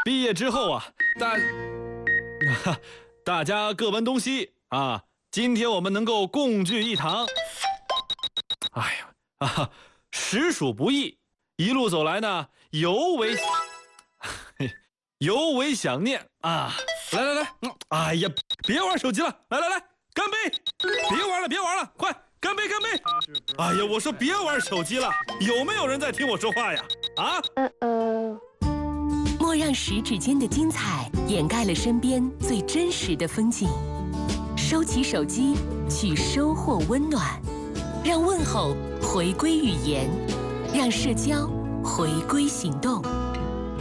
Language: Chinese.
毕业之后啊，大家各奔东西啊。今天我们能够共聚一堂，哎呀实属不易。一路走来呢，尤为想念啊！来，哎呀，别玩手机了，来，干杯！别玩了，快干杯！哎呀，我说别玩手机了，有没有人在听我说话呀？啊？ 莫让十指间的精彩掩盖了身边最真实的风景。收起手机，去收获温暖，让问候回归语言，让社交回归行动。